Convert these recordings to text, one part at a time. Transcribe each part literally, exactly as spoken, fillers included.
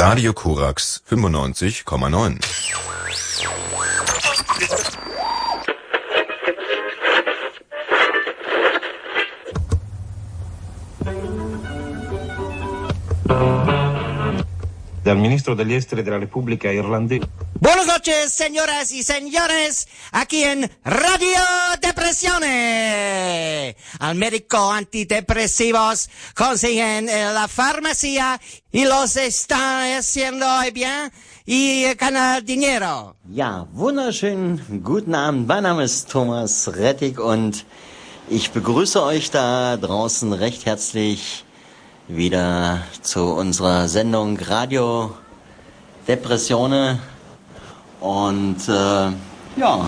Radio Korax fünfundneunzig Komma neun. Dal ministro degli esteri della Repubblica Irlandese. Buenas noches, señoras y señores, aquí en Radio Depresione. Al médico antidepresivos consiguen en la farmacia y los están haciendo bien y ganan dinero. Ja, wunderschönen guten Abend. Mein Name ist Thomas Rettig und ich begrüße euch da draußen recht herzlich wieder zu unserer Sendung Radio Depressione. Und äh, ja,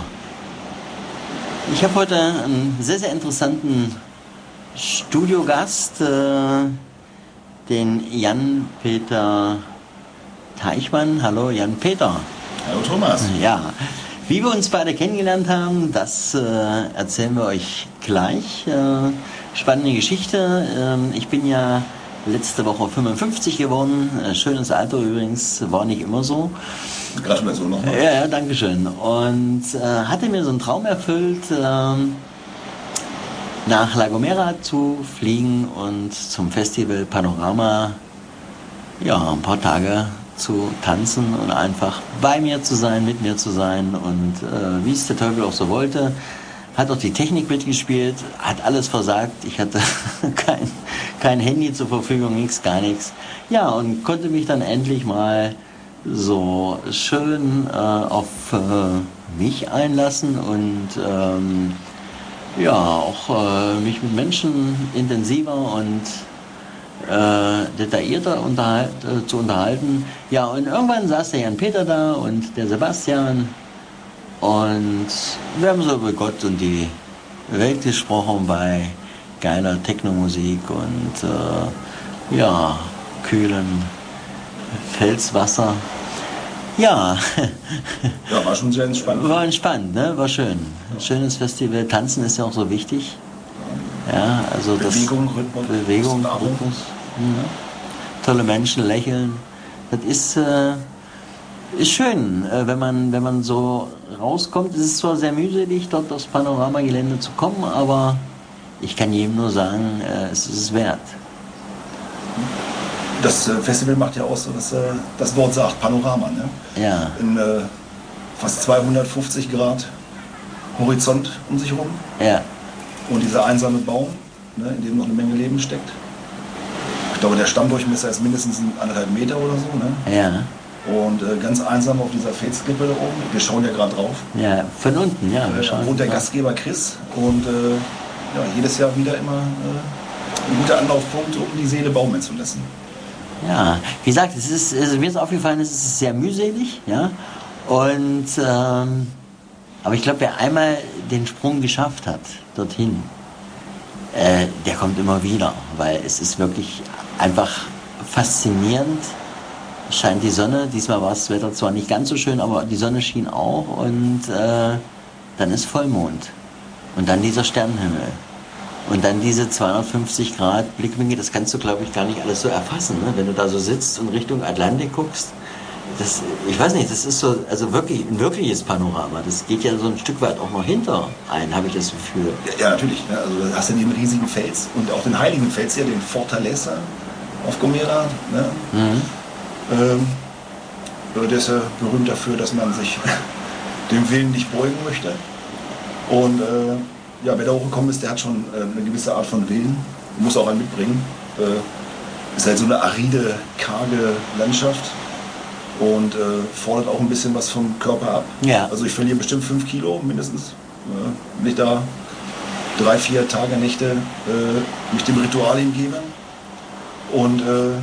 ich habe heute einen sehr, sehr interessanten Studiogast, äh, den Jan-Peter Teichmann. Hallo Jan-Peter. Hallo Thomas. Ja, wie wir uns beide kennengelernt haben, das äh, erzählen wir euch gleich. Äh, spannende Geschichte. Äh, ich bin ja letzte Woche fünfundfünfzig geworden. Schönes Alter übrigens, war nicht immer so. Gratulation nochmal. Ja, ja, danke schön. Und äh, hatte mir so einen Traum erfüllt, äh, nach La Gomera zu fliegen und zum Festival Panorama ja, ein paar Tage zu tanzen und einfach bei mir zu sein, mit mir zu sein. Und äh, wie es der Teufel auch so wollte, hat auch die Technik mitgespielt, hat alles versagt. Ich hatte kein, kein Handy zur Verfügung, nichts, gar nichts. Ja, und konnte mich dann endlich mal so schön äh, auf äh, mich einlassen und ähm, ja, auch äh, mich mit Menschen intensiver und äh, detaillierter unterhalt, äh, zu unterhalten. Ja, und irgendwann saß der Jan-Peter da und der Sebastian. Und wir haben so über Gott und die Welt gesprochen bei geiler Technomusik und äh, ja, kühlem Felswasser. Ja. Ja, war schon sehr entspannt. War entspannt, ne? War schön. Schönes Festival. Tanzen ist ja auch so wichtig. Ja, also Bewegung, das, Rhythmus. Bewegung, Rhythmus. Mhm. Tolle Menschen, lächeln. Das ist, äh, ist schön, äh, wenn man, wenn man so rauskommt. Es ist zwar sehr mühselig, dort aufs Panoramagelände zu kommen, aber ich kann jedem nur sagen, äh, es ist es wert. Das äh, Festival macht ja auch so, dass äh, das Wort sagt, Panorama. Ne? Ja. In äh, fast zweihundertfünfzig Grad Horizont um sich herum. Ja. Und dieser einsame Baum, ne, in dem noch eine Menge Leben steckt. Ich glaube, der Stammdurchmesser ist mindestens anderthalb Meter oder so. Ne? Ja. Und äh, ganz einsam auf dieser Felsklippe da oben. Wir schauen ja gerade drauf. Ja, von unten, ja. Äh, schauen, wohnt der ja. Gastgeber Chris. Und äh, ja, jedes Jahr wieder immer äh, ein guter Anlaufpunkt, um die Seele baumeln zu lassen. Ja, wie gesagt, es ist, also mir ist aufgefallen, es ist sehr mühselig, ja. Und ähm, aber ich glaube, wer einmal den Sprung geschafft hat dorthin, äh, der kommt immer wieder, weil es ist wirklich einfach faszinierend. Scheint die Sonne, diesmal war das Wetter zwar nicht ganz so schön, aber die Sonne schien auch und äh, dann ist Vollmond und dann dieser Sternenhimmel. Und dann diese zweihundertfünfzig Grad Blickwinkel, das kannst du, glaube ich, gar nicht alles so erfassen, ne? Wenn du da so sitzt und Richtung Atlantik guckst. Das, ich weiß nicht, das ist so, also wirklich ein wirkliches Panorama. Das geht ja so ein Stück weit auch noch hinter ein, habe ich das Gefühl. Ja, ja natürlich. Ne? Also da hast du den riesigen Fels und auch den heiligen Fels hier, den Fortaleza auf Gomera. Ne? Mhm. Ähm, der ist ja berühmt dafür, dass man sich dem Willen nicht beugen möchte. Und äh, ja, wer da hochgekommen ist, der hat schon äh, eine gewisse Art von Willen, muss auch einen mitbringen. Äh, ist halt so eine aride, karge Landschaft und äh, fordert auch ein bisschen was vom Körper ab. Ja. Also ich verliere bestimmt fünf Kilo mindestens, äh, wenn ich da drei, vier Tage, Nächte äh, mich dem Ritual hingebe. Und äh,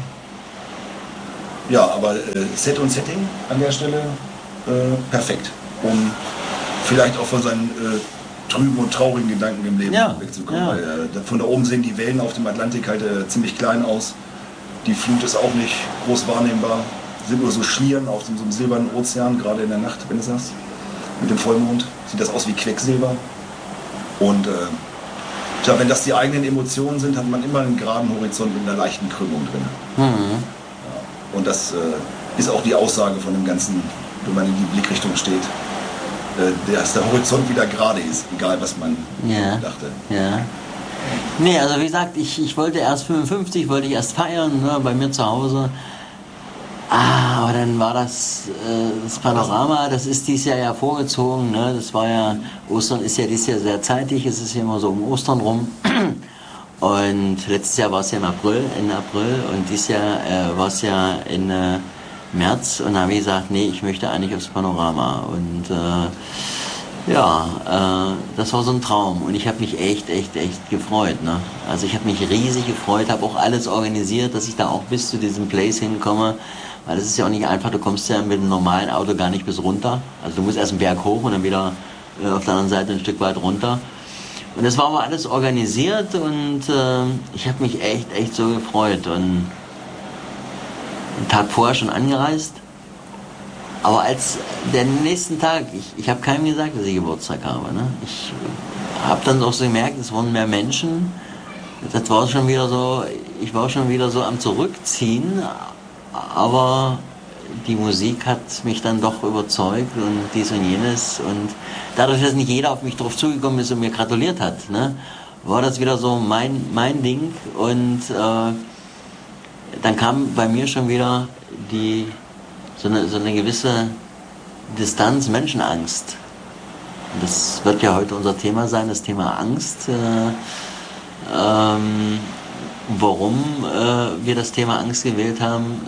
ja, aber äh, Set und Setting an der Stelle äh, perfekt, um vielleicht auch von seinen äh, trüben und traurigen Gedanken im Leben ja, wegzukommen. Ja. Weil, äh, von da oben sehen die Wellen auf dem Atlantik halt äh, ziemlich klein aus. Die Flut ist auch nicht groß wahrnehmbar. Sind nur so Schlieren auf so einem silbernen Ozean, gerade in der Nacht, wenn du sagst. Mit dem Vollmond sieht das aus wie Quecksilber. Und äh, tja, wenn das die eigenen Emotionen sind, hat man immer einen geraden Horizont mit einer leichten Krümmung drin. Mhm. Ja. Und das äh, ist auch die Aussage von dem Ganzen, wenn man in die Blickrichtung steht, äh, dass der Horizont wieder gerade ist, egal was man ja. dachte. Ja. Nee, also wie gesagt, ich, ich wollte erst fünfundfünfzig, wollte ich erst feiern, ne, bei mir zu Hause. Ah, aber dann war das, äh, das Panorama, das ist dieses Jahr ja vorgezogen, ne? Das war ja, Ostern ist ja dieses Jahr sehr zeitig, es ist ja immer so um Ostern rum. Und letztes Jahr war es ja im April, Ende April, und dieses Jahr äh, war es ja in äh, März, und da habe ich gesagt, nee, ich möchte eigentlich aufs Panorama. Und äh, ja, äh, das war so ein Traum, und ich habe mich echt, echt, echt gefreut, ne? Also ich habe mich riesig gefreut, habe auch alles organisiert, dass ich da auch bis zu diesem Place hinkomme. Weil das ist ja auch nicht einfach, du kommst ja mit einem normalen Auto gar nicht bis runter. Also du musst erst einen Berg hoch und dann wieder äh, auf der anderen Seite ein Stück weit runter. Und das war aber alles organisiert, und äh, ich habe mich echt, echt so gefreut. Und einen Tag vorher schon angereist. Aber als der nächsten Tag, ich, ich habe keinem gesagt, dass ich Geburtstag habe. Ne? Ich habe dann auch so gemerkt, es wurden mehr Menschen. Das war schon wieder so, ich war schon wieder so am Zurückziehen. Aber die Musik hat mich dann doch überzeugt, und dies und jenes. Und dadurch, dass nicht jeder auf mich drauf zugekommen ist und mir gratuliert hat, ne, war das wieder so mein, mein Ding. Und äh, dann kam bei mir schon wieder die, so, eine, so eine gewisse Distanz, Menschenangst. Und das wird ja heute unser Thema sein, das Thema Angst. Äh, ähm, warum äh, wir das Thema Angst gewählt haben,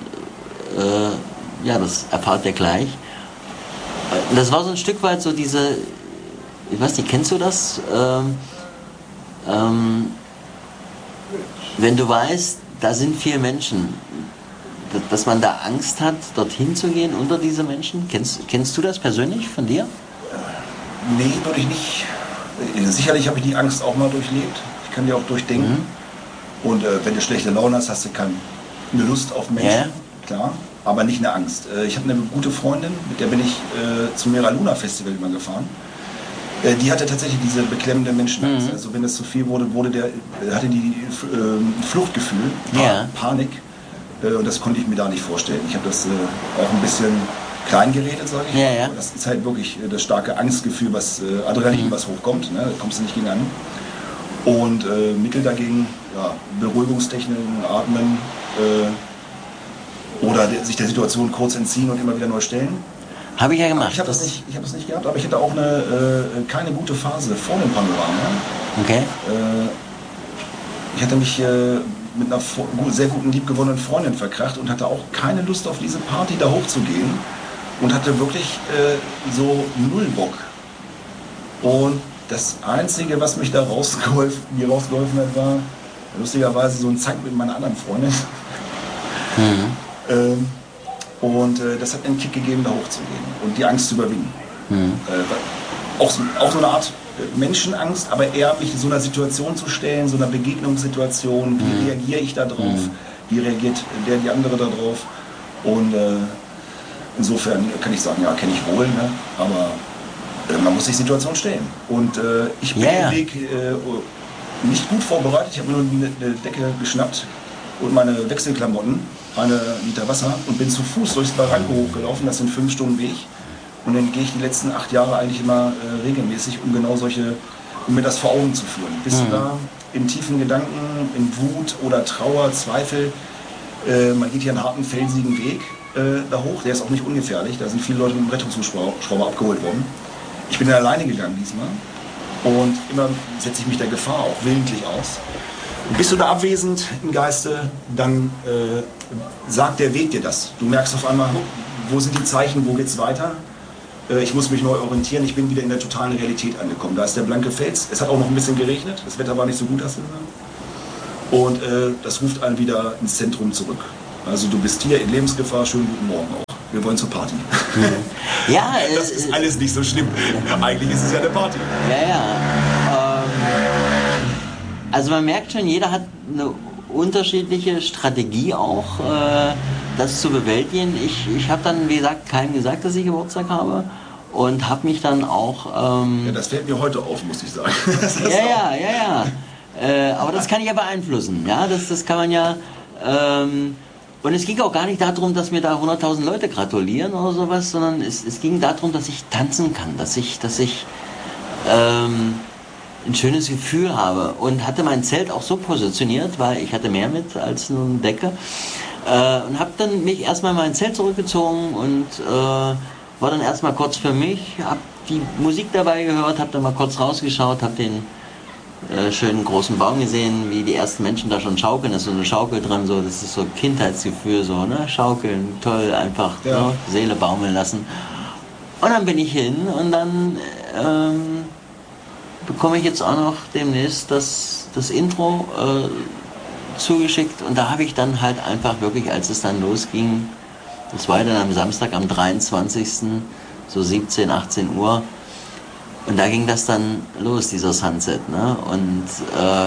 äh, ja, das erfahrt ihr gleich. Das war so ein Stück weit so diese, ich weiß nicht, kennst du das? Ähm, ähm, wenn du weißt, da sind viele Menschen, dass man da Angst hat, dorthin zu gehen unter diese Menschen. Kennst, kennst du das persönlich von dir? Nee, würde ich nicht. Sicherlich habe ich die Angst auch mal durchlebt. Ich kann die auch durchdenken. Mhm. Und äh, wenn du schlechte Laune hast, hast du keine Lust auf Menschen. Ja. Klar, aber nicht eine Angst. Ich habe eine gute Freundin, mit der bin ich äh, zum Mera Luna Festival mal gefahren. Äh, die hatte tatsächlich diese beklemmende Menschenangst. Mhm. Also wenn es zu viel wurde, wurde der, hatte die äh, Fluchtgefühl, ja. Panik. Äh, und das konnte ich mir da nicht vorstellen. Ich habe das äh, auch ein bisschen klein geredet, sage ich. Ja, ja. Das ist halt wirklich das starke Angstgefühl, was äh, Adrenalin, mhm. was hochkommt. Ne? Da kommst du nicht gegen an. Und äh, Mittel dagegen, ja, Beruhigungstechniken, Atmen. Äh, Oder sich der Situation kurz entziehen und immer wieder neu stellen. Habe ich ja gemacht. Ich habe das, das, hab das nicht gehabt, aber ich hatte auch eine, äh, keine gute Phase vor dem Panorama. Okay. Äh, ich hatte mich äh, mit einer sehr guten, liebgewonnenen Freundin verkracht und hatte auch keine Lust auf diese Party da hochzugehen. Und hatte wirklich äh, so null Bock. Und das Einzige, was mich da rausgeholfen, mir rausgeholfen hat, war lustigerweise so ein Zack mit meiner anderen Freundin. Mhm. Ähm, und äh, das hat einen Kick gegeben, da hochzugehen und die Angst zu überwinden. Mhm. Äh, auch, so, auch so eine Art Menschenangst, aber eher mich in so einer Situation zu stellen, so einer Begegnungssituation, wie mhm. reagiere ich da drauf, mhm. wie reagiert der, die andere da drauf. Und äh, insofern kann ich sagen, ja, kenne ich wohl, ne? Aber äh, man muss sich Situation stellen. Und äh, ich bin yeah. den Weg äh, nicht gut vorbereitet, ich habe nur eine, eine Decke geschnappt und meine Wechselklamotten, eine Liter Wasser, und bin zu Fuß durchs Barranco hochgelaufen. Das sind fünf Stunden Weg. Und dann gehe ich die letzten acht Jahre eigentlich immer äh, regelmäßig, um genau solche, um mir das vor Augen zu führen. Bist mhm. du da in tiefen Gedanken, in Wut oder Trauer, Zweifel? Äh, man geht hier einen harten, felsigen Weg äh, da hoch. Der ist auch nicht ungefährlich. Da sind viele Leute mit dem Rettungshubschrauber abgeholt worden. Ich bin alleine gegangen diesmal. Und immer setze ich mich der Gefahr auch willentlich aus. Bist du da abwesend im Geiste, dann äh, sagt der Weg dir das. Du merkst auf einmal, wo sind die Zeichen, wo geht's weiter? Äh, ich muss mich neu orientieren, ich bin wieder in der totalen Realität angekommen. Da ist der blanke Fels, es hat auch noch ein bisschen geregnet, das Wetter war nicht so gut, hast du gesagt. Und äh, das ruft einen wieder ins Zentrum zurück. Also du bist hier in Lebensgefahr, schönen guten Morgen auch. Wir wollen zur Party. Mhm. Ja, das ist alles nicht so schlimm. Eigentlich ist es ja eine Party. Ja, ja. Also man merkt schon, jeder hat eine unterschiedliche Strategie auch, äh, das zu bewältigen. Ich, ich habe dann, wie gesagt, keinem gesagt, dass ich Geburtstag habe, und habe mich dann auch... Ähm, ja, das fällt mir heute auf, muss ich sagen. ja, ja, ja, ja. Äh, aber das kann ich ja beeinflussen. Ja, das, das kann man ja... Ähm, Und es ging auch gar nicht darum, dass mir da hunderttausend Leute gratulieren oder sowas, sondern es, es ging darum, dass ich tanzen kann, dass ich, dass ich ähm, ein schönes Gefühl habe. Und hatte mein Zelt auch so positioniert, weil ich hatte mehr mit als nur eine Decke. Äh, und habe dann mich erstmal in mein Zelt zurückgezogen und äh, war dann erstmal kurz für mich, habe die Musik dabei gehört, habe dann mal kurz rausgeschaut, habe den äh, schönen großen Baum gesehen, wie die ersten Menschen da schon schaukeln, da ist so eine Schaukel dran, so, das ist so Kindheitsgefühl, so, ne, schaukeln, toll, einfach, ja. Ne, Seele baumeln lassen. Und dann bin ich hin und dann ähm, bekomme ich jetzt auch noch demnächst das, das Intro äh, zugeschickt und da habe ich dann halt einfach wirklich, als es dann losging, das war dann am Samstag, am dreiundzwanzigsten so siebzehn, achtzehn Uhr. Und da ging das dann los, dieser Sunset. Ne? Und äh,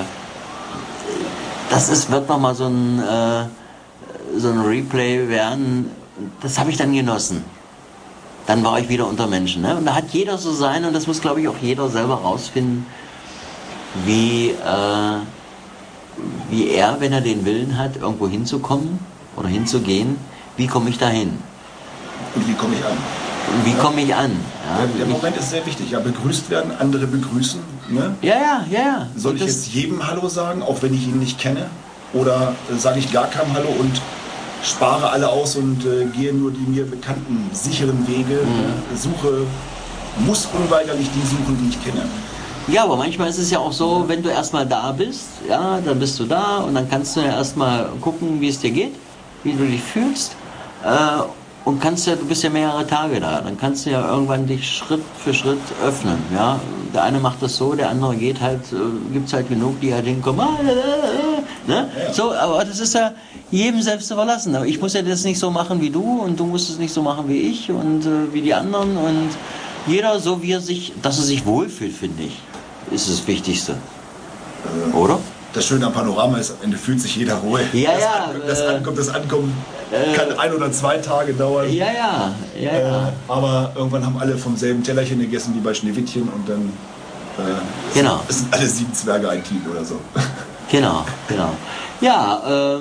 das ist, wird nochmal so ein, äh, so ein Replay werden. Das habe ich dann genossen. Dann war ich wieder unter Menschen. Ne? Und da hat jeder so sein, und das muss, glaube ich, auch jeder selber rausfinden, wie, äh, wie er, wenn er den Willen hat, irgendwo hinzukommen oder hinzugehen, wie komme ich da hin? Und wie komme ich an? Wie ja. komme ich an? Ja, der Moment ist sehr wichtig. Ja, begrüßt werden, andere begrüßen. Ne? Ja, ja, ja, ja. Soll und ich jetzt jedem Hallo sagen, auch wenn ich ihn nicht kenne? Oder äh, sage ich gar keinem Hallo und spare alle aus und äh, gehe nur die mir bekannten, sicheren Wege, mhm. äh, suche, muss unweigerlich die suchen, die ich kenne? Ja, aber manchmal ist es ja auch so, wenn du erstmal da bist, ja, dann bist du da und dann kannst du ja erstmal gucken, wie es dir geht, wie du dich fühlst. Äh, Und kannst ja, du bist ja mehrere Tage da, dann kannst du ja irgendwann dich Schritt für Schritt öffnen, ja. Der eine macht das so, der andere geht halt, äh, gibt's halt genug, die halt hinkommen, ah, äh, äh, ne? Ja. So, aber das ist ja jedem selbst überlassen. Aber ich muss ja das nicht so machen wie du und du musst es nicht so machen wie ich und äh, wie die anderen und jeder so, wie er sich, dass er sich wohlfühlt, finde ich, ist das Wichtigste. Äh. Oder? Das Schöne am Panorama ist, am Ende fühlt sich jeder wohl. Ja, das, ja, An, das Ankommen, das Ankommen äh, kann ein oder zwei Tage dauern. Ja, ja, ja, äh, ja. Aber irgendwann haben alle vom selben Tellerchen gegessen wie bei Schneewittchen und dann äh, genau. sind, sind alle sieben Zwerge ein Team oder so. Genau, genau. Ja, ähm,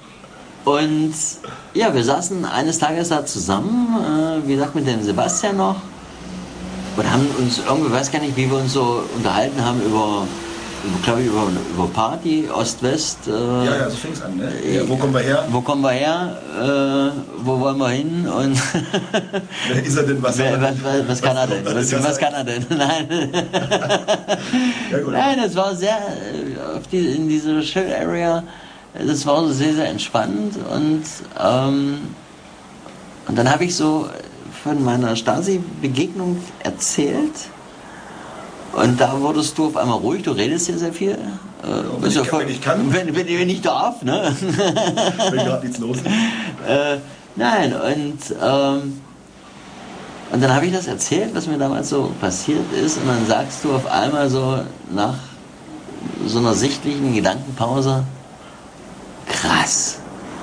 und ja, wir saßen eines Tages da zusammen, äh, wie gesagt, mit dem Sebastian noch und haben uns irgendwie, weiß gar nicht, wie wir uns so unterhalten haben über glaube ich, über, über Party, Ost-West. Äh, ja, ja, so fing es an, ne? Ja, wo kommen wir her? Wo kommen wir her? Äh, wo wollen wir hin? Und wer ist er denn? Was, wer, was, was, was kann er denn? Was, was kann er denn? Nein. Ja, gut. Nein, es war sehr, auf die, in dieser Chill Area, das war so sehr, sehr entspannt. Und, ähm, und dann habe ich so von meiner Stasi-Begegnung erzählt. Und da wurdest du auf einmal ruhig, du redest hier sehr viel. Äh, ja, wenn, ich, ja voll, wenn ich kann. Wenn, wenn, wenn ich darf, ne? Wenn gerade nichts los ist. Äh, nein, und, ähm, und dann habe ich das erzählt, was mir damals so passiert ist. Und dann sagst du auf einmal so nach so einer sichtlichen Gedankenpause, krass,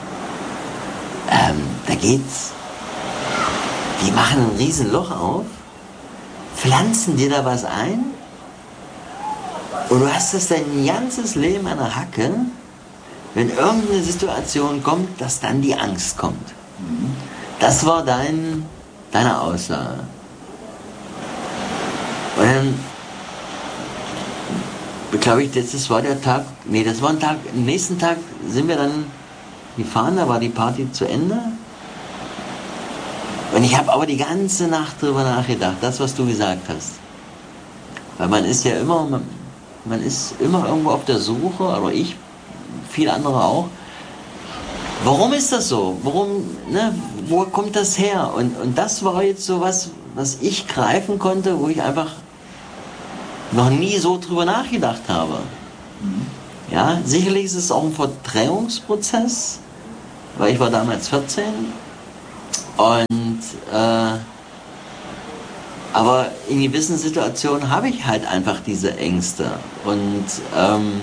ähm, da geht's, die machen ein riesen Loch auf, pflanzen dir da was ein und du hast das dein ganzes Leben an der Hacke, wenn irgendeine Situation kommt, dass dann die Angst kommt. Mhm. Das war dein, deine Aussage. Und dann, glaube ich, das, das war der Tag, nee, das war ein Tag, am nächsten Tag sind wir dann gefahren, da war die Party zu Ende. Und ich habe aber die ganze Nacht drüber nachgedacht, das, was du gesagt hast. Weil man ist ja immer, man, man ist immer irgendwo auf der Suche, oder ich, viele andere auch. Warum ist das so? Warum, ne, wo kommt das her? Und, und das war jetzt so was, was ich greifen konnte, wo ich einfach noch nie so drüber nachgedacht habe. Ja, sicherlich ist es auch ein Verdrängungsprozess, weil ich war damals vierzehn. Und, äh, aber in gewissen Situationen habe ich halt einfach diese Ängste. Und, ähm,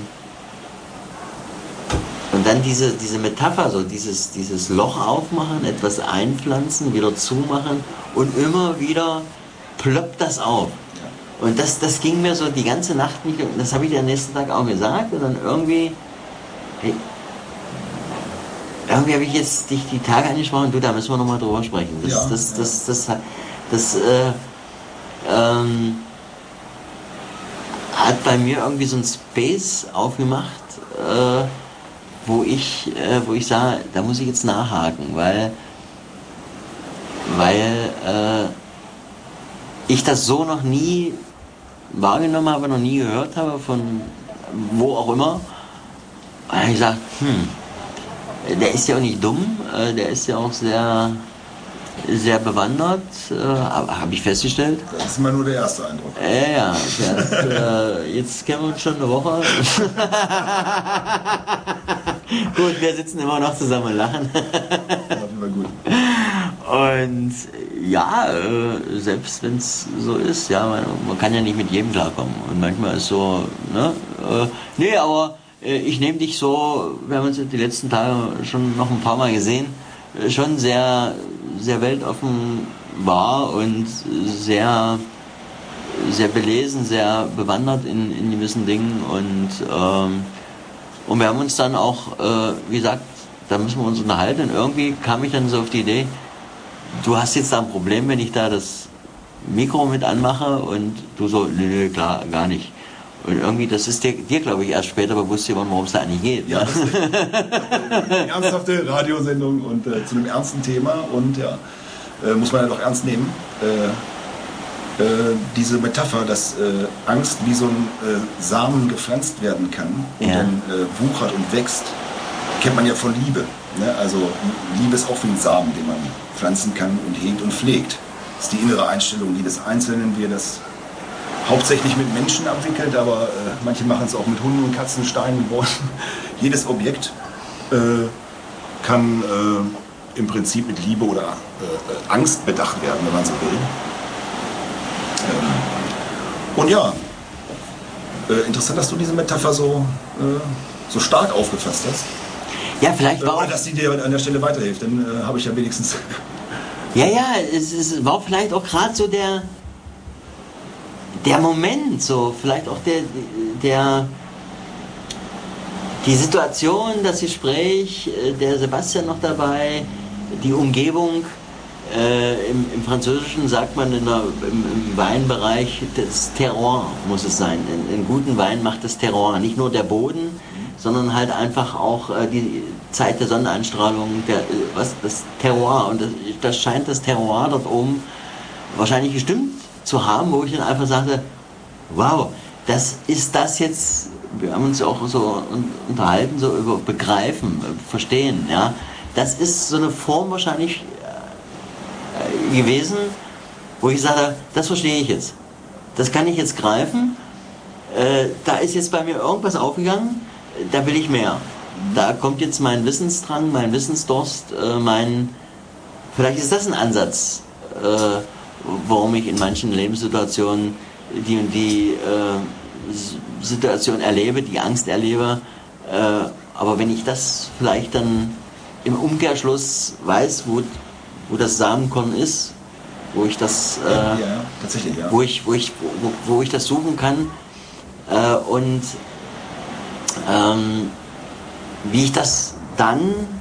und dann diese, diese Metapher, so dieses, dieses Loch aufmachen, etwas einpflanzen, wieder zumachen und immer wieder ploppt das auf. Und das, das ging mir so die ganze Nacht nicht, das habe ich dir am nächsten Tag auch gesagt und dann irgendwie, hey, irgendwie habe ich jetzt dich die Tage angesprochen, du, da müssen wir nochmal drüber sprechen. Das, Ja, das, ja. das, das, das, das äh, ähm, hat bei mir irgendwie so ein Space aufgemacht, äh, wo ich, äh, wo ich sage, da muss ich jetzt nachhaken, weil, weil äh, ich das so noch nie wahrgenommen habe, noch nie gehört habe, von wo auch immer. Und ich sage, hm, der ist ja auch nicht dumm, äh, der ist ja auch sehr, sehr bewandert, äh, habe ich festgestellt. Das ist immer nur der erste Eindruck. Ja, ja, das, äh, jetzt kennen wir uns schon eine Woche. Gut, wir sitzen immer noch zusammen und lachen. Das war gut. Und ja, äh, selbst wenn es so ist, ja, man, man kann ja nicht mit jedem klarkommen. Und manchmal ist so, ne, äh, nee, aber äh, ich nehme dich so, wir haben uns die letzten Tage schon noch ein paar Mal gesehen, äh, schon sehr, sehr weltoffen wahr und sehr, sehr belesen, sehr bewandert in, in gewissen Dingen. Und, ähm, und wir haben uns dann auch, äh, wie gesagt, da müssen wir uns unterhalten. Und irgendwie kam ich dann so auf die Idee, du hast jetzt da ein Problem, wenn ich da das Mikro mit anmache, und du so, nö, nö, klar, gar nicht. Und irgendwie, das ist dir, dir glaube ich, erst später bewusst geworden, worum es da eigentlich geht. Ja, Ne? das ist eine ernsthafte Radiosendung und äh, zu einem ernsten Thema, und ja, äh, muss man ja doch ernst nehmen. Äh, äh, diese Metapher, dass äh, Angst wie so ein äh, Samen gepflanzt werden kann und Ja. dann äh, wuchert und wächst, kennt man ja von Liebe. Ne? Also Liebe ist auch wie ein Samen, den man pflanzen kann und hegt und pflegt. Das ist die innere Einstellung jedes Einzelnen, wie er das hauptsächlich mit Menschen abwickelt, aber äh, manche machen es auch mit Hunden, Katzen, Steinen, Bäumen. Jedes Objekt äh, kann äh, im Prinzip mit Liebe oder äh, Angst bedacht werden, wenn man so will. Ähm, und ja, äh, interessant, dass du diese Metapher so, äh, so stark aufgefasst hast. Ja, vielleicht war Ohne auch, dass die dir an der Stelle weiterhilft, dann äh, habe ich ja wenigstens... ja, ja, es, es war vielleicht auch gerade so der, der Moment, so vielleicht auch der, der, die Situation, das Gespräch, äh, der Sebastian noch dabei, die Umgebung. Äh, im, Im Französischen sagt man in der, im, im Weinbereich, das Terroir muss es sein. In, in guten Wein macht das Terroir, nicht nur der Boden, sondern halt einfach auch äh, die Zeit der Sonneneinstrahlung, der, äh, was, das Terroir. Und das, das scheint das Terroir dort oben wahrscheinlich gestimmt zu haben, wo ich dann einfach sagte, wow, das ist das jetzt, wir haben uns ja auch so unterhalten, so über Begreifen, Verstehen, ja. Das ist so eine Form wahrscheinlich äh, gewesen, wo ich sage, das verstehe ich jetzt. Das kann ich jetzt greifen. Äh, da ist jetzt bei mir irgendwas aufgegangen, da will ich mehr. Da kommt jetzt mein Wissensdrang, mein Wissensdurst, äh, mein, vielleicht ist das ein Ansatz, äh, warum ich in manchen Lebenssituationen die und die äh, Situation erlebe, die Angst erlebe. Äh, aber wenn ich das vielleicht dann im Umkehrschluss weiß, wo, wo das Samenkorn ist, wo ich das, äh, ja, ja, tatsächlich, ja. wo ich, wo ich, wo, wo ich das suchen kann äh, und ähm, wie ich das dann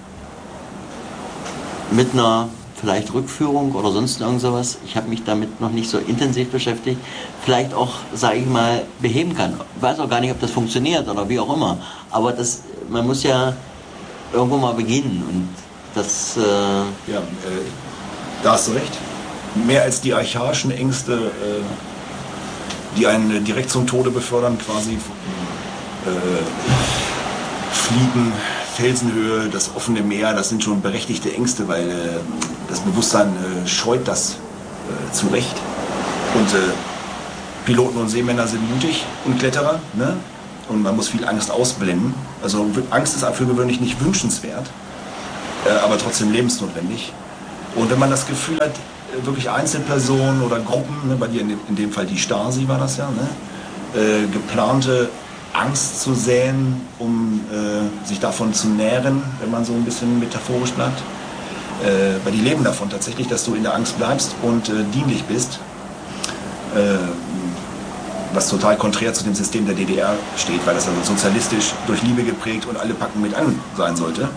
mit einer vielleicht Rückführung oder sonst irgend sowas, ich habe mich damit noch nicht so intensiv beschäftigt, vielleicht auch, sage ich mal, beheben kann. Ich weiß auch gar nicht, ob das funktioniert oder wie auch immer, aber das, man muss ja irgendwo mal beginnen, und das... Äh Ja, äh, da hast du recht. Mehr als die archaischen Ängste, äh, die einen direkt zum Tode befördern, quasi äh, Fliegen, Felsenhöhe, das offene Meer, das sind schon berechtigte Ängste, weil äh, das Bewusstsein äh, scheut das äh, zu Recht. Und äh, Piloten und Seemänner sind mutig und Kletterer, ne? Und man muss viel Angst ausblenden. Also Angst ist für gewöhnlich nicht wünschenswert, äh, aber trotzdem lebensnotwendig. Und wenn man das Gefühl hat, äh, wirklich Einzelpersonen oder Gruppen, ne, bei dir in dem, in dem Fall die Stasi war das ja, ne? äh, geplante Angst zu säen, um äh, sich davon zu nähren, wenn man so ein bisschen metaphorisch bleibt. Äh, weil die leben davon tatsächlich, dass du in der Angst bleibst und äh, dienlich bist. Äh, was total konträr zu dem System der D D R steht, weil das also sozialistisch durch Liebe geprägt und alle packen mit an sein sollte.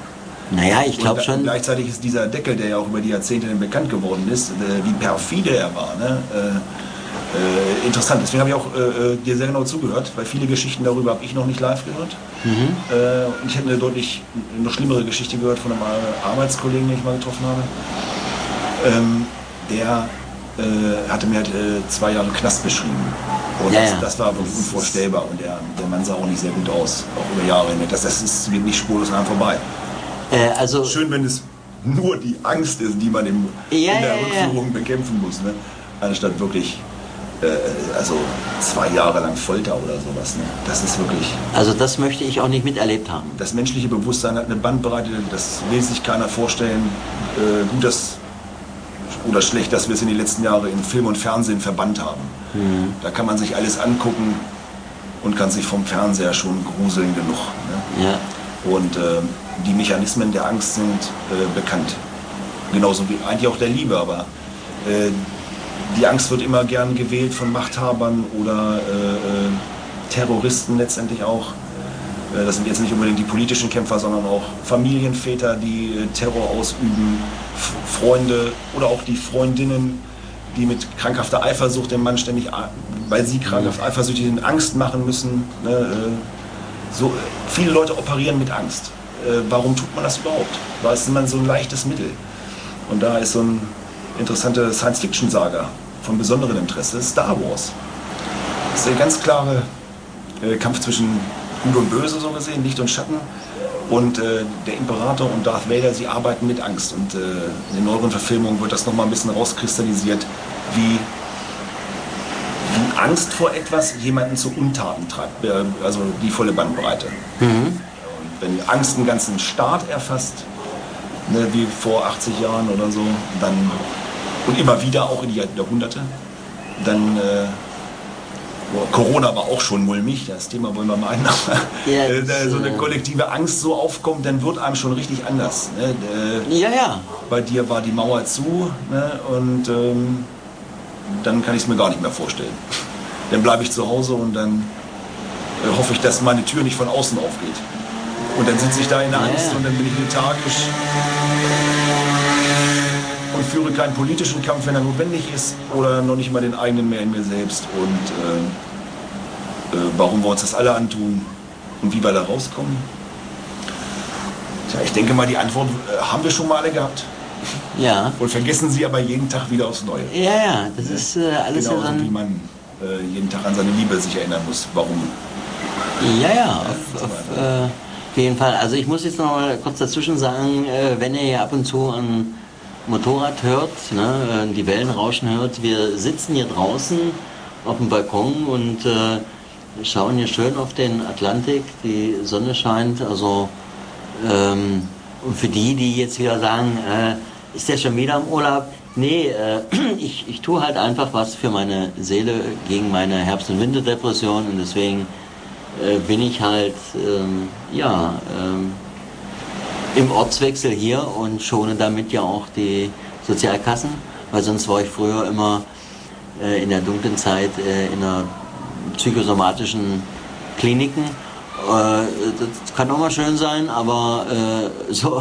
Naja, ich glaube schon. Gleichzeitig ist dieser Deckel, der ja auch über die Jahrzehnte bekannt geworden ist, äh, wie perfide er war. Ne? Äh, äh, interessant. Deswegen habe ich auch äh, dir sehr genau zugehört, weil viele Geschichten darüber habe ich noch nicht live gehört. Mhm. Äh, und ich hätte eine deutlich noch schlimmere Geschichte gehört von einem Arbeitskollegen, den ich mal getroffen habe. Ähm, der äh, hatte mir halt äh, zwei Jahre Knast beschrieben. Und ja, das, ja. das war wirklich unvorstellbar. Und der, der Mann sah auch nicht sehr gut aus, auch über Jahre hinweg. Das, das ist, geht nicht spurlos an vorbei. Äh, also Schön, wenn es nur die Angst ist, die man im, ja, in der ja, Rückführung ja. bekämpfen muss. Ne? Anstatt wirklich äh, also zwei Jahre lang Folter oder sowas. Ne? Das ist wirklich... Also das möchte ich auch nicht miterlebt haben. Das menschliche Bewusstsein hat eine Bandbreite, das will sich keiner vorstellen. Äh, gut, dass, oder schlecht, dass wir es in den letzten Jahren in Film und Fernsehen verbannt haben. Mhm. Da kann man sich alles angucken und kann sich vom Fernseher schon gruseln genug. Ne? Ja. Und äh, die Mechanismen der Angst sind äh, bekannt. Genauso wie eigentlich auch der Liebe, aber äh, die Angst wird immer gern gewählt von Machthabern oder äh, äh, Terroristen letztendlich auch. Äh, das sind jetzt nicht unbedingt die politischen Kämpfer, sondern auch Familienväter, die äh, Terror ausüben, F- Freunde oder auch die Freundinnen, die mit krankhafter Eifersucht dem Mann ständig, weil sie krankhaft eifersüchtig sind, Angst machen müssen. Ne? Äh, so, viele Leute operieren mit Angst. Äh, warum tut man das überhaupt? Da ist man so ein leichtes Mittel. Und da ist so ein interessante Science-Fiction-Saga von besonderem Interesse, Star Wars. Das ist der ganz klare äh, Kampf zwischen Gut und Böse, so gesehen, Licht und Schatten. Und äh, der Imperator und Darth Vader, sie arbeiten mit Angst. Und äh, in den neueren Verfilmungen wird das nochmal ein bisschen rauskristallisiert, wie, wie Angst vor etwas jemanden zu Untaten treibt. Äh, also die volle Bandbreite. Mhm. Und wenn Angst einen ganzen Staat erfasst, ne, wie vor achtzig Jahren oder so, dann und immer wieder auch in die Jahrhunderte, dann äh, Corona war auch schon mulmig, das Thema wollen wir meinen, aber ja, äh, so eine kollektive Angst so aufkommt, dann wird einem schon richtig anders. Ne? Äh, ja, ja. Bei dir war die Mauer zu, ne? Und ähm, dann kann ich es mir gar nicht mehr vorstellen. Dann bleibe ich zu Hause und dann äh, hoffe ich, dass meine Tür nicht von außen aufgeht. Und dann sitze ich da in der Angst ja. und dann bin ich lethargisch und führe keinen politischen Kampf, wenn er notwendig ist, oder noch nicht mal den eigenen mehr in mir selbst. Und äh, äh, warum wir uns das alle antun und wie wir da rauskommen? Tja, ich denke mal, die Antwort äh, haben wir schon mal alle gehabt. Ja. Und vergessen sie aber jeden Tag wieder aufs Neue. Ja, ja, das ist äh, alles genauso ja dann... wie man äh, jeden Tag an seine Liebe sich erinnern muss. Warum? Ja, ja, auf, auf, äh, auf jeden Fall. Also ich muss jetzt noch mal kurz dazwischen sagen, äh, wenn ihr ja ab und zu ein Motorrad hört, ne, die Wellen rauschen hört, wir sitzen hier draußen auf dem Balkon und äh, schauen hier schön auf den Atlantik, die Sonne scheint, also ähm, und für die, die jetzt wieder sagen, äh, ist der schon wieder im Urlaub? Nee, äh, ich, ich tue halt einfach was für meine Seele gegen meine Herbst- und Winterdepression und deswegen äh, bin ich halt, ähm, ja, ähm, im Ortswechsel hier und schone damit ja auch die Sozialkassen, weil sonst war ich früher immer äh, in der dunklen Zeit äh, in einer psychosomatischen Kliniken. Äh, das kann auch mal schön sein, aber äh, so...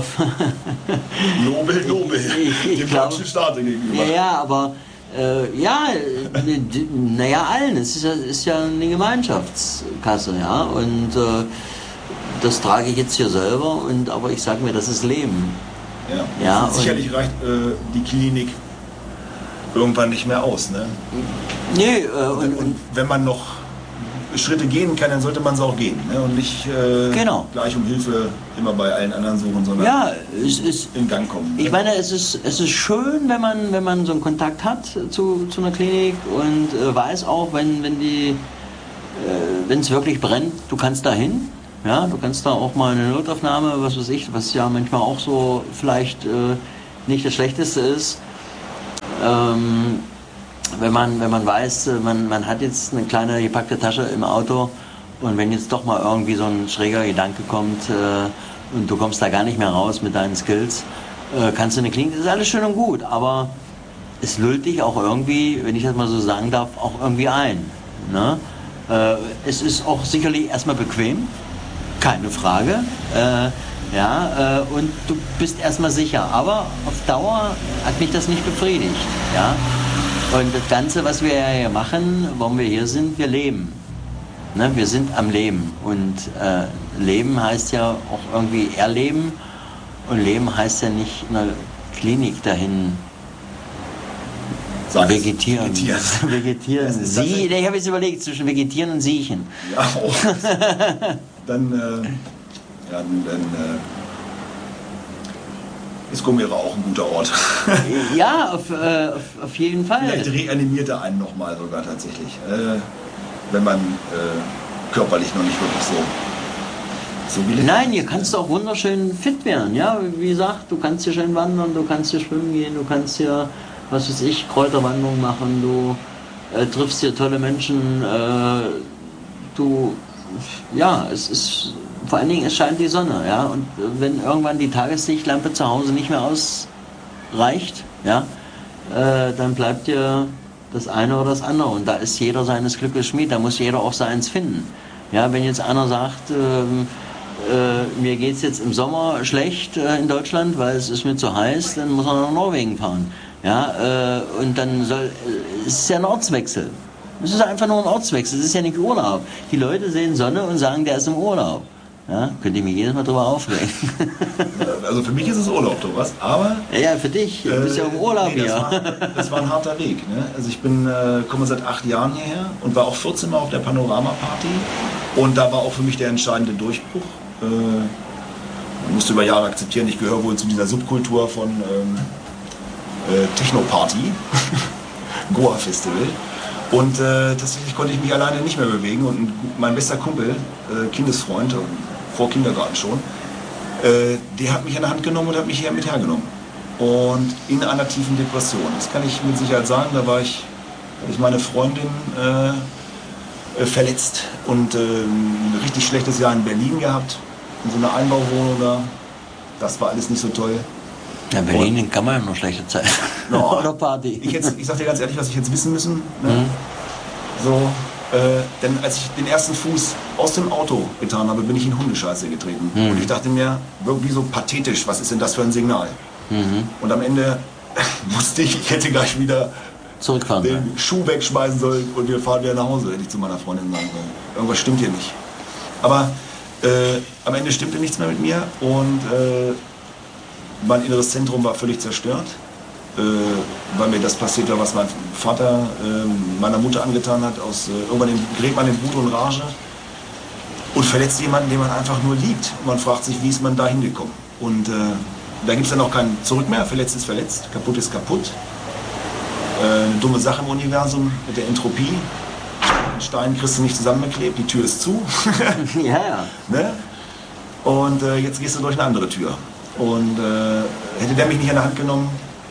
Nobel, Nobel, ich, ich dem glaub, deutschen Staat gegenüber. Ja, ja, aber äh, ja, naja, allen, es ist ja, ist ja eine Gemeinschaftskasse, ja, und äh, das trage ich jetzt hier selber, und, aber ich sage mir, das ist Leben. Ja, ja sicherlich reicht äh, die Klinik irgendwann nicht mehr aus. Ne? Nee, äh, und, und, und wenn man noch Schritte gehen kann, dann sollte man es auch gehen. Ne? Und nicht äh, genau. gleich um Hilfe immer bei allen anderen suchen, sondern ja, es ist, in Gang kommen. Ne? Ich meine, es ist, es ist schön, wenn man, wenn man so einen Kontakt hat zu, zu einer Klinik und äh, weiß auch, wenn, wenn die, äh, wenn es wirklich brennt, du kannst da hin. Ja, du kannst da auch mal eine Notaufnahme, was weiß ich, was ja manchmal auch so vielleicht äh, nicht das Schlechteste ist. Ähm, wenn man, wenn man weiß, man, man hat jetzt eine kleine gepackte Tasche im Auto und wenn jetzt doch mal irgendwie so ein schräger Gedanke kommt äh, und du kommst da gar nicht mehr raus mit deinen Skills, äh, kannst du eine Klinik, das ist alles schön und gut, aber es lullt dich auch irgendwie, wenn ich das mal so sagen darf, auch irgendwie ein. Ne? Äh, es ist auch sicherlich erstmal bequem. Keine Frage. Äh, Ja, äh, und du bist erstmal sicher. Aber auf Dauer hat mich das nicht befriedigt. Ja? Und das Ganze, was wir ja hier machen, warum wir hier sind, wir leben. Ne? Wir sind am Leben. Und äh, Leben heißt ja auch irgendwie erleben. Und Leben heißt ja nicht in einer Klinik dahin Sag es. vegetieren. Vegetieren. Vegetieren. Das ist Sie, tatsächlich- ich habe jetzt überlegt, zwischen Vegetieren und Siechen. Ja, oh. dann, äh, ja, dann, dann äh, ist Gomera auch ein guter Ort. Ja, auf, äh, auf, auf jeden Fall. Vielleicht reanimiert er einen nochmal sogar tatsächlich. Äh, wenn man äh, körperlich noch nicht wirklich so, so will. Nein, hier kannst du auch wunderschön fit werden. Ja, wie gesagt, du kannst hier schön wandern, du kannst hier schwimmen gehen, du kannst hier, was weiß ich, Kräuterwanderung machen, du äh, triffst hier tolle Menschen, äh, du, ja, es ist, vor allen Dingen, es scheint die Sonne, ja, und äh, wenn irgendwann die Tageslichtlampe zu Hause nicht mehr ausreicht, ja, äh, dann bleibt dir das eine oder das andere und da ist jeder seines Glückes Schmied, da muss jeder auch seins finden. Ja, wenn jetzt einer sagt, ähm, äh, mir geht es jetzt im Sommer schlecht äh, in Deutschland, weil es ist mir zu heiß, dann muss er nach Norwegen fahren. Ja, äh, und dann soll, äh, es ist ja ein Ortswechsel. Es ist einfach nur ein Ortswechsel, es ist ja nicht Urlaub. Die Leute sehen Sonne und sagen, der ist im Urlaub. Ja, könnte ich mich jedes Mal drüber aufregen. Also für mich ist es Urlaub, Thomas, aber... Ja, für dich, du bist ja im Urlaub nee, das hier. war, das war ein harter Weg. Ne? Also ich bin, äh, komme seit acht Jahren hierher und war auch vierzehn Mal auf der Panorama-Party und da war auch für mich der entscheidende Durchbruch. Äh, man musste über Jahre akzeptieren, ich gehöre wohl zu dieser Subkultur von ähm, äh, Techno-Party, Goa-Festival. Und äh, tatsächlich konnte ich mich alleine nicht mehr bewegen und mein bester Kumpel, äh, Kindesfreund, äh, vor Kindergarten schon, äh, der hat mich an der Hand genommen und hat mich hier mit hergenommen. Und in einer tiefen Depression. Das kann ich mit Sicherheit sagen, da war ich, da ich meine Freundin äh, äh, verletzt und äh, ein richtig schlechtes Jahr in Berlin gehabt, in so einer Einbauwohnung da. Das war alles nicht so toll. Ja, in Berlin kann man ja nur schlechte Zeit. No, Oder Party. Ich, jetzt, ich sag dir ganz ehrlich, was ich jetzt wissen müssen. Ne? Mhm. So, äh, denn als ich den ersten Fuß aus dem Auto getan habe, bin ich in Hundescheiße getreten. Mhm. Und ich dachte mir, irgendwie so pathetisch, was ist denn das für ein Signal? Mhm. Und am Ende wusste ich, ich hätte gleich wieder Zurückfahren den sollen. Schuh wegschmeißen sollen und wir fahren wieder nach Hause, hätte ich zu meiner Freundin sagen sollen. Irgendwas stimmt hier nicht. Aber äh, am Ende stimmte nichts mehr mit mir und äh, mein inneres Zentrum war völlig zerstört, äh, weil mir das passiert war, was mein Vater äh, meiner Mutter angetan hat. Aus, äh, irgendwann gerät man in Wut und Rage und verletzt jemanden, den man einfach nur liebt. Und man fragt sich, wie ist man da hingekommen? Und äh, da gibt es dann auch kein Zurück mehr. Verletzt ist verletzt, kaputt ist kaputt. Äh, eine dumme Sache im Universum mit der Entropie. Den Stein kriegst du nicht zusammengeklebt, die Tür ist zu. Ja, ja. Ne? Und äh, jetzt gehst du durch eine andere Tür. Und äh, hätte der mich nicht an der Hand genommen,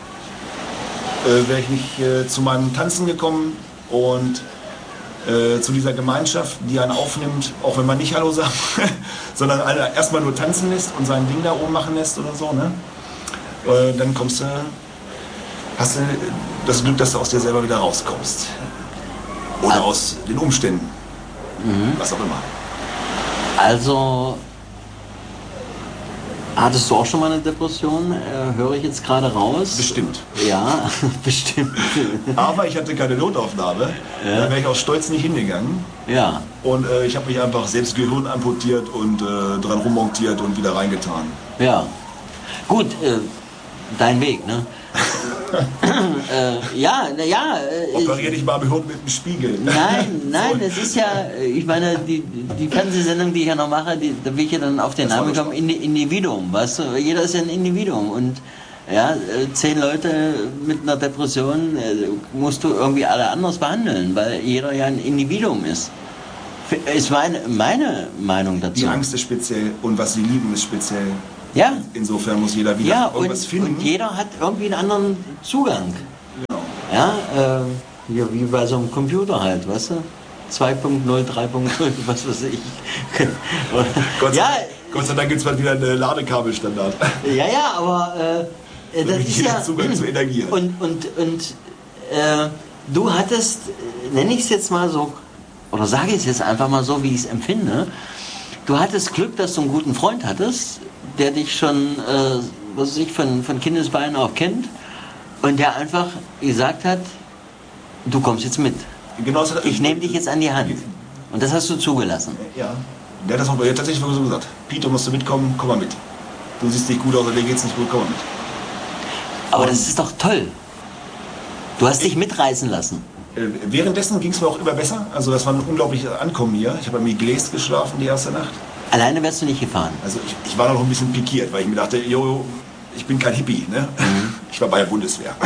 äh, wäre ich nicht äh, zu meinem Tanzen gekommen und äh, zu dieser Gemeinschaft, die einen aufnimmt, auch wenn man nicht Hallo sagt, sondern einer erstmal nur tanzen lässt und sein Ding da oben machen lässt oder so. Ne? Äh, dann kommst du, hast du das Glück, dass du aus dir selber wieder rauskommst. Oder aus den Umständen. Mhm. Was auch immer. Also, hattest du auch schon mal eine Depression? Äh, höre ich jetzt gerade raus. Bestimmt. Ja, bestimmt. Aber ich hatte keine Notaufnahme. Ja. Da wäre ich aus Stolz nicht hingegangen. Ja. Und äh, ich habe mich einfach selbst Gehirn amputiert und äh, dran rummontiert und wieder reingetan. Ja. Gut, äh, dein Weg, ne? äh, ja, na ja. Äh, Operier dich mal am Hirn mit dem Spiegel. Nein, nein, So. es ist ja, ich meine, die, die Fernsehsendung, die ich hier noch mache, die, da will ich ja dann auf den Das war Namen doch kommen, Indi- Individuum, weißt du, jeder ist ja ein Individuum und ja, äh, zehn Leute mit einer Depression äh, musst du irgendwie alle anders behandeln, weil jeder ja ein Individuum ist. F- Ist meine, meine Meinung dazu. Die Angst ist speziell und was sie lieben ist speziell. Ja, Insofern muss jeder wieder ja und, irgendwas finden. und jeder hat irgendwie einen anderen Zugang. Genau. Ja, äh, ja, wie bei so einem Computer halt, weißt du? zwei Punkt null, drei Punkt null, was weiß ich. Gott, sei, ja, Gott sei Dank gibt es bald wieder einen Ladekabelstandard. ja, ja, aber äh, äh, das Damit ist jeder ja... Zugang zu Energie hat. Und, und, und äh, du hattest, nenne ich es jetzt mal so, oder sage ich es jetzt einfach mal so, wie ich es empfinde, du hattest Glück, dass du einen guten Freund hattest, der dich schon, äh, was weiß ich, von, von Kindesbeinen auf kennt und der einfach gesagt hat, du kommst jetzt mit. Genau, das hat, ich nehme dich jetzt an die Hand. Und das hast du zugelassen. Ja, der hat das auch tatsächlich so gesagt. Peter, musst du mitkommen, komm mal mit. Du siehst nicht gut aus, oder dir geht's nicht gut, komm mal mit. Aber und das ist doch toll. Du hast dich mitreißen lassen. Währenddessen ging es mir auch immer besser. Also das war ein unglaubliches Ankommen hier. Ich habe am Iglees geschlafen die erste Nacht. Alleine wärst du nicht gefahren? Also ich, ich war noch ein bisschen pikiert, weil ich mir dachte, jo, ich bin kein Hippie. Ne? Mhm. Ich war bei der Bundeswehr.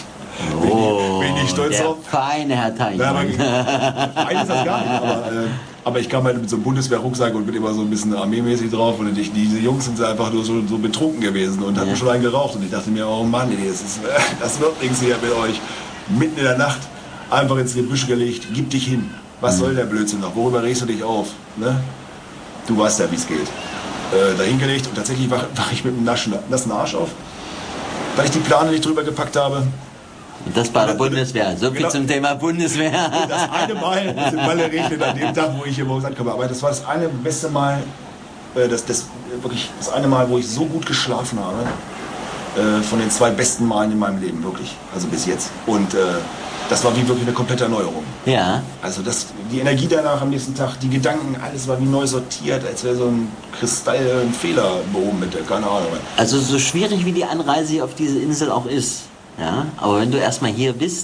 Oh, bin ich nicht stolz der drauf. feine Herr Teichmann. Fein ist das gar nicht. Aber, äh, aber ich kam halt mit so einem Bundeswehr-Rucksack und bin immer so ein bisschen armeemäßig drauf. Und ich, diese Jungs sind einfach nur so, so betrunken gewesen und ja. hatten schon einen geraucht. Und ich dachte mir, oh Mann, ey, das, ist, das wird nichts hier mit euch. Mitten in der Nacht. Einfach ins Gebüsch gelegt, gib dich hin. Was mhm. soll der Blödsinn noch? Worüber regst du dich auf? Ne? Du weißt ja, wie es geht. Äh, dahin gelegt und tatsächlich war, war ich mit einem nassen, nassen Arsch auf, weil ich die Plane nicht drüber gepackt habe. Und das bei der Bundeswehr. So viel genau. zum Thema Bundeswehr. Und das eine Mal, das im Malle regnet an dem Tag, wo ich hier morgens ankomme. Aber das war das eine beste Mal, äh, das, das, wirklich das eine Mal, wo ich so gut geschlafen habe. Äh, von den zwei besten Malen in meinem Leben, wirklich. Also bis jetzt. Und äh, das war wie wirklich eine komplette Erneuerung. Ja. Also das, die Energie danach am nächsten Tag, die Gedanken, alles war wie neu sortiert, als wäre so ein Kristall, ein Fehler behoben mit der, keine Ahnung. Also so schwierig wie die Anreise auf diese Insel auch ist, ja, aber wenn du erstmal hier bist,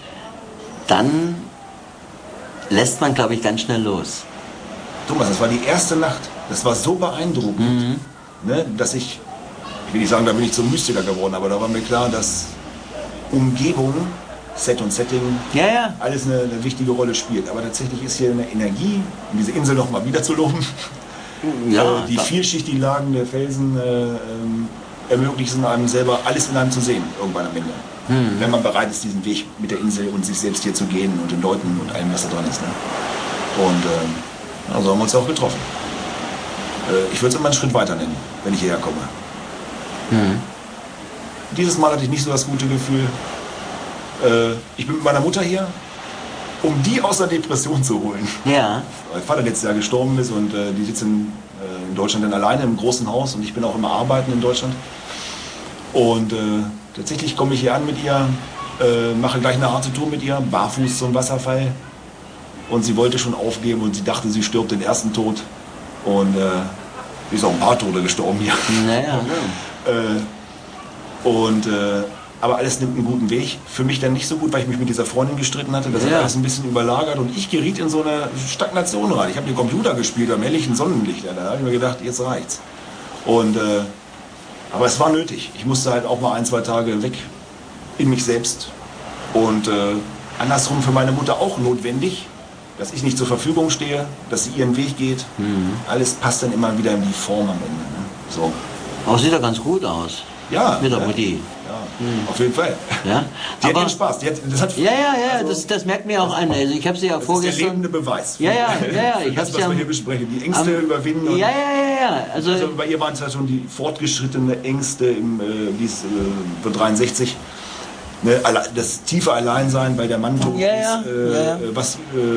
dann lässt man, glaube ich, ganz schnell los. Thomas, das war die erste Nacht, das war so beeindruckend, mhm. ne, dass ich, ich will nicht sagen, da bin ich zum Mystiker geworden, aber da war mir klar, dass Umgebung, Set und Setting, ja, ja. alles eine, eine wichtige Rolle spielt. Aber tatsächlich ist hier eine Energie, um diese Insel noch mal wieder zu loben. Ja, äh, die vielschichtigen Lagen der Felsen äh, ähm, ermöglichen einem selber alles in einem zu sehen, irgendwann am Ende. Mhm. Wenn man bereit ist, diesen Weg mit der Insel und sich selbst hier zu gehen und den Leuten und allem, was da dran ist. Ne? Und äh, also haben wir uns auch getroffen. Äh, ich würde es immer einen Schritt weiter nennen, wenn ich hierher komme. Mhm. Dieses Mal hatte ich nicht so das gute Gefühl. Ich bin mit meiner Mutter hier, um die aus der Depression zu holen. Ja. Weil Vater letztes Jahr gestorben ist und äh, die sitzen äh, in Deutschland dann alleine im großen Haus und ich bin auch immer arbeiten in Deutschland. Und äh, tatsächlich komme ich hier an mit ihr, äh, mache gleich eine harte Tour mit ihr, barfuß zum Wasserfall. Und sie wollte schon aufgeben und sie dachte, sie stirbt den ersten Tod. Und äh, sie ist auch ein paar Tode gestorben hier. Naja, ja. äh, und äh, aber alles nimmt einen guten Weg. Für mich dann nicht so gut, weil ich mich mit dieser Freundin gestritten hatte. Das ja. hat alles ein bisschen überlagert und ich geriet in so eine Stagnation rein. Ich habe den Computer gespielt am helllichen Sonnenlicht. Da habe ich mir gedacht, jetzt reicht's. Und, äh, aber es war nötig. Ich musste halt auch mal ein, zwei Tage weg in mich selbst. Und äh, andersrum für meine Mutter auch notwendig, dass ich nicht zur Verfügung stehe, dass sie ihren Weg geht. Mhm. Alles passt dann immer wieder in die Form am Ende. Ne? So. Aber sieht ja ganz gut aus. Ja. Mit der Mutti. Ja, hm. Auf jeden Fall. Ja? Die aber, hat den Spaß. Die hat, das hat, ja, ja, ja, also, das, das merkt mir auch an. Also ich habe sie ja das vorgestern... Das ist der lebende Beweis. Ja, ja, ja. ja. Ich das, was ja, wir hier besprechen. Die Ängste am, überwinden. Und ja, ja, ja, ja. Also, also bei ihr waren es ja schon die fortgeschrittene Ängste, im, äh, die ist äh, dreiundsechzig. Ne, das tiefe Alleinsein, weil der Mann tot ja, ja, ist. Äh, ja. Was...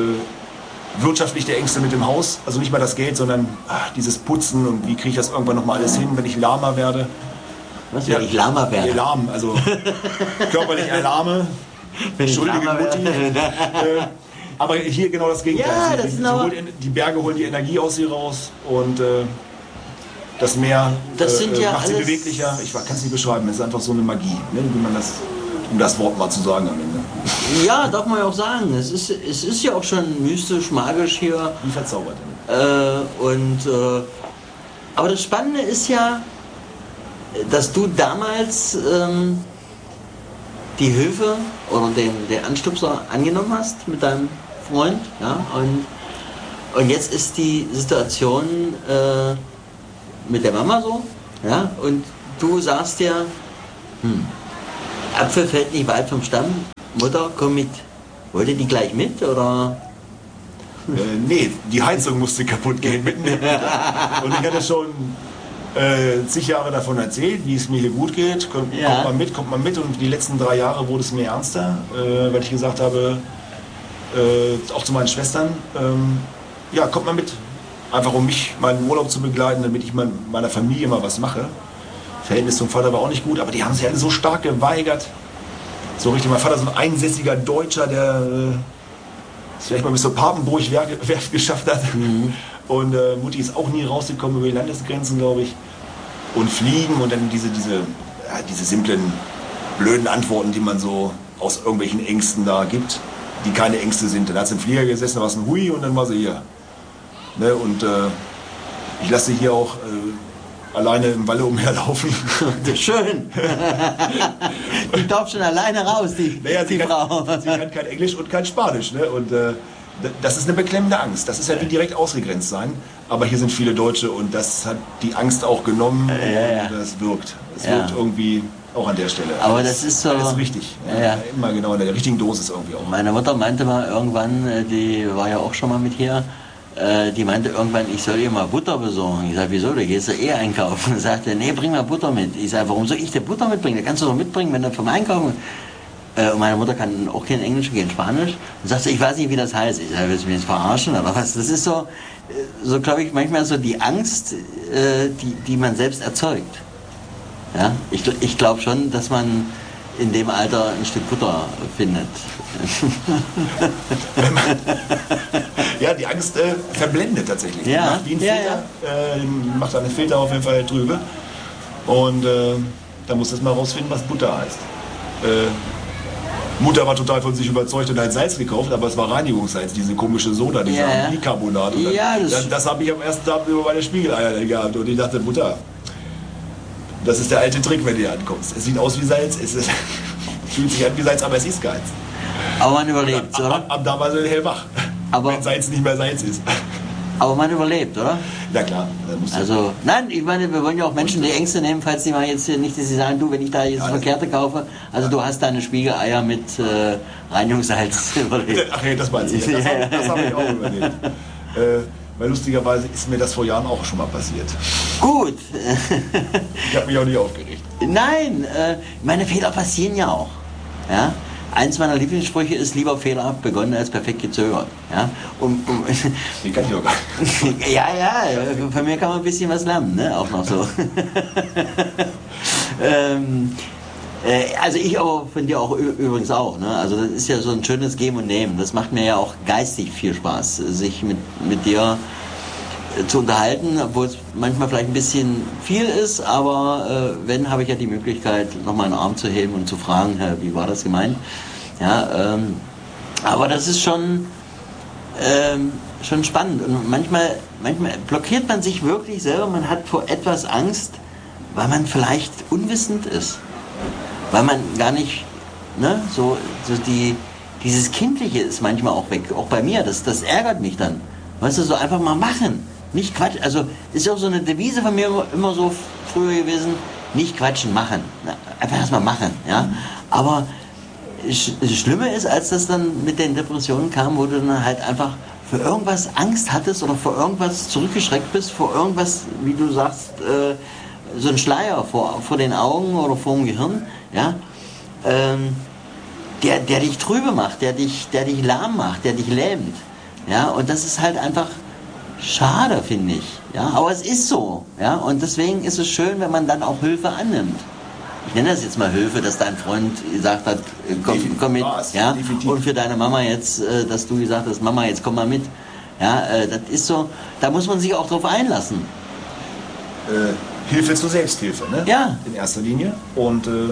Äh, wirtschaftlich der Ängste mit dem Haus, also nicht mal das Geld, sondern ach, dieses Putzen und wie kriege ich das irgendwann noch mal alles hin, wenn ich lahmer werde. Was, wenn ja, ich lahmer werde? Lahm, also körperlich erlahme. Entschuldige Mutti. äh, aber hier genau das Gegenteil. Ja, sie, das sie, sie holt, die Berge holen die Energie aus ihr raus und äh, das Meer das sind äh, ja macht sie alles beweglicher. Ich kann es nicht beschreiben, es ist einfach so eine Magie, ne, wie man das, um das Wort mal zu sagen am Ende. Ja, darf man ja auch sagen. Es ist, es ist ja auch schon mystisch, magisch hier. Wie verzaubert. Äh, und, äh, aber das Spannende ist ja, dass du damals ähm, die Hilfe oder den, den Anstupser angenommen hast mit deinem Freund. Ja? Und, und jetzt ist die Situation äh, mit der Mama so. Ja? Und du sagst dir, hm, Apfel fällt nicht weit vom Stamm. Mutter, komm mit. Wollte die gleich mit, oder? Äh, nee, die Heizung musste kaputt gehen mitten im Winter. Und ich hatte schon äh, zig Jahre davon erzählt, wie es mir hier gut geht. Kommt, ja. kommt mal mit, kommt mal mit. Und die letzten drei Jahre wurde es mir ernster, äh, weil ich gesagt habe, äh, auch zu meinen Schwestern, ähm, ja, kommt mal mit. einfach um mich, meinen Urlaub zu begleiten, damit ich mein, meiner Familie mal was mache. Verhältnis zum Vater war auch nicht gut, aber die haben sich alle so stark geweigert. So richtig, mein Vater ist ein einsässiger Deutscher, der äh, es vielleicht mal bis zur Papenburg Werft geschafft hat. Mhm. Und äh, Mutti ist auch nie rausgekommen über die Landesgrenzen, glaube ich. Und fliegen und dann diese, diese, ja, diese simplen, blöden Antworten, die man so aus irgendwelchen Ängsten da gibt, die keine Ängste sind. Dann hat sie im Flieger gesessen, da war es ein Hui und dann war sie hier. Ne? Und äh, ich lasse sie hier auch äh, alleine im Walle umherlaufen. Schön. Die darf schon alleine raus, die, naja, die sie Frau. Kann, sie kann kein Englisch und kein Spanisch. Ne? Und äh, das ist eine beklemmende Angst. Das ist ja wie direkt ausgegrenzt sein. Aber hier sind viele Deutsche und das hat die Angst auch genommen. Ja, ja. Und das wirkt. Es Ja. wirkt irgendwie auch an der Stelle. Aber das ist so. Das ist wichtig. Ja, ja. Immer genau in der richtigen Dosis irgendwie auch. Meine Mutter meinte mal irgendwann, äh, die war ja auch schon mal mit hier, äh, die meinte irgendwann, ich soll ihr mal Butter besorgen. Ich sage, wieso, du gehst ja eh einkaufen. Und sagte, nee, bring mal Butter mit. Ich sage, warum soll ich dir Butter mitbringen? Da kannst du doch mitbringen, wenn du vom Einkaufen. Äh, und meine Mutter kann auch kein Englisch, kein Spanisch. Und sagte, ich weiß nicht, wie das heißt. Ich sage, willst du mich jetzt verarschen oder was? Das ist so, so glaube ich, manchmal so die Angst, äh, die, die man selbst erzeugt. Ja? Ich, ich glaube schon, dass man in dem Alter ein Stück Butter findet. Ja, die Angst äh, verblendet tatsächlich. Ja. Die macht wie ein Ja, Filter, ja. Äh, macht einen Filter auf jeden Fall drüber. Und äh, da muss das mal rausfinden, was Butter heißt. Äh, Mutter war total von sich überzeugt und hat Salz gekauft, aber es war Reinigungssalz, diese komische Soda, dieser Ja. Bicarbonat. Und dann- Ja, das- das das habe ich am ersten Tag über meine Spiegeleier gehabt und ich dachte, Mutter, das ist der alte Trick, wenn du hier ankommst. Es sieht aus wie Salz, es ist, fühlt sich an wie Salz, aber es ist keins. Aber man überlebt, Ab, oder? ab, ab da war sie hellwach, Aber- wenn Salz nicht mehr Salz ist. Aber man überlebt, oder? Na klar, dann musst du Also, nein, ich meine, wir wollen ja auch Menschen die Ängste nehmen, falls die mal jetzt hier nicht, dass sie sagen, du, wenn ich da jetzt das Ja, Verkehrte kaufe, also du hast deine Spiegeleier mit äh, Reinigungssalz überlebt. Ach nee, das meinst du. Das, Ja, das, ja. hab, das habe ich auch überlebt. Äh, weil lustigerweise ist mir das vor Jahren auch schon mal passiert. Gut. Ich habe mich auch nicht aufgeregt. Nein, äh, meine Fehler passieren ja auch. Ja? Eins meiner Lieblingssprüche ist, lieber fehlerhaft begonnen als perfekt gezögert. Ja, um, um, Die kann ich auch gar nicht. ja, ja, von mir kann man ein bisschen was lernen, ne? Auch noch so. ähm, äh, also ich aber von dir auch ü- übrigens auch. Ne? Also das ist ja so ein schönes Geben und Nehmen. Das macht mir ja auch geistig viel Spaß, sich mit, mit dir äh, zu unterhalten, obwohl es manchmal vielleicht ein bisschen viel ist, aber äh, wenn, habe ich ja die Möglichkeit, nochmal einen Arm zu heben und zu fragen, Herr, wie war das gemeint? Ja, ähm, aber das ist schon, ähm, schon spannend und manchmal, manchmal blockiert man sich wirklich selber, man hat vor etwas Angst, weil man vielleicht unwissend ist, weil man gar nicht, ne, so, so die, dieses Kindliche ist manchmal auch weg, auch bei mir, das, das ärgert mich dann, weißt du, so einfach mal machen, nicht Quatsch, also ist auch so eine Devise von mir immer, immer so früher gewesen, nicht quatschen, machen, Na, einfach erstmal machen, ja, aber Sch- das Schlimme ist, als das dann mit den Depressionen kam, wo du dann halt einfach für irgendwas Angst hattest oder vor irgendwas zurückgeschreckt bist, vor irgendwas, wie du sagst, äh, so ein Schleier vor, vor den Augen oder vor dem Gehirn, ja, ähm, der, der dich trübe macht, der dich, der dich lahm macht, der dich lähmt, ja, und das ist halt einfach schade, finde ich, ja, aber es ist so, ja, und deswegen ist es schön, wenn man dann auch Hilfe annimmt. Ich nenne das jetzt mal Hilfe, dass dein Freund gesagt hat, äh, komm, komm mit, Definitiv. ja, Definitiv. und für deine Mama jetzt, äh, dass du gesagt hast, Mama, jetzt komm mal mit, ja, äh, das ist so, da muss man sich auch drauf einlassen. Äh, Hilfe zur Selbsthilfe, ne? Ja. In erster Linie. Und äh,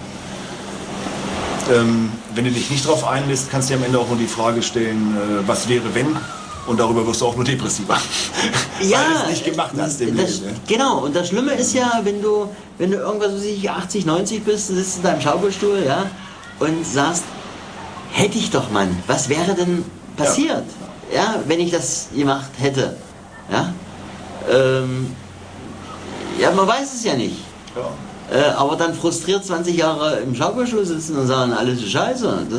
ähm, wenn du dich nicht darauf einlässt, kannst du dir am Ende auch nur die Frage stellen, äh, was wäre wenn? Und darüber wirst du auch nur depressiver. Ja, weil du es nicht gemacht hast im das, Leben. Ne? genau, und das Schlimme ist ja, wenn du, wenn du irgendwas, weiß ich, achtzig, neunzig bist, sitzt in deinem Schaukelstuhl, ja, und sagst, hätte ich doch, Mann, was wäre denn passiert, ja, ja wenn ich das gemacht hätte, ja, ähm, ja, man weiß es ja nicht. Ja. Äh, aber dann frustriert zwanzig Jahre im Schaukelstuhl sitzen und sagen, alles ist scheiße. Das